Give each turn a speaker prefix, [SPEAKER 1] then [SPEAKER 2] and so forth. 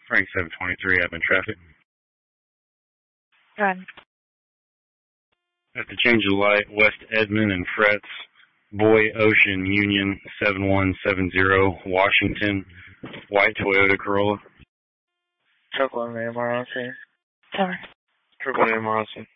[SPEAKER 1] Frank 723, I've been traffic.
[SPEAKER 2] Run.
[SPEAKER 1] At the change of light, West Edmond and Fretz, Boy Ocean Union 7170, Washington, white Toyota Corolla.
[SPEAKER 3] Truck 1 MRC.
[SPEAKER 2] Sorry.
[SPEAKER 3] Truck 1 MRC.